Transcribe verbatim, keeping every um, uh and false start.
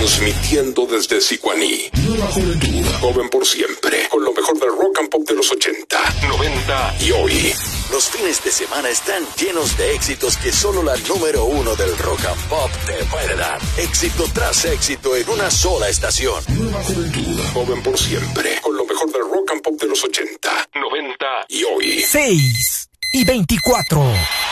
Transmitiendo desde Sicuaní. Nueva juventud, joven por siempre, con lo mejor del rock and pop de los ochenta, noventa y hoy. Los fines de semana están llenos de éxitos que solo la número uno del rock and pop te puede dar. Éxito tras éxito en una sola estación. Nueva juventud, joven por siempre, con lo mejor del rock and pop de los ochenta, noventa y hoy. seis y veinticuatro.